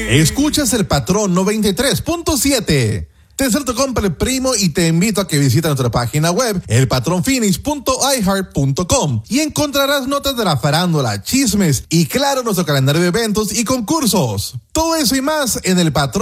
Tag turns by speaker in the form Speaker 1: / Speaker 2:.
Speaker 1: Escuchas El Patrón 93.7. Te deseo tu compra el primo y te invito a que visites nuestra página web, elpatronphoenix.iheart.com, y encontrarás notas de la farándula, chismes y claro, nuestro calendario de eventos y concursos. Todo eso y más en El Patrón